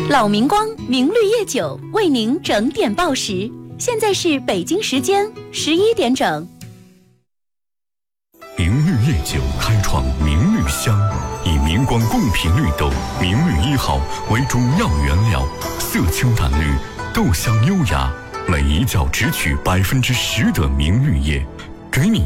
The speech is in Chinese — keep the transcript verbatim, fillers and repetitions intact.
老明光明绿叶酒为您整点报时，现在是北京时间十一点整。 明绿叶酒开创明绿香，以明光贡品绿豆明绿一号为主要原料，色清淡绿，豆香优雅，每一窖只取百分之十的明绿叶，给你